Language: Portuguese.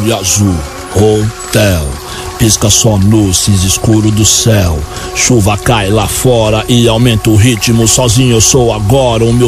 vermelho e azul. Hotel. Pisca só no cinza escuro do céu. Chuva cai lá fora e aumenta o ritmo. Sozinho eu sou agora o meu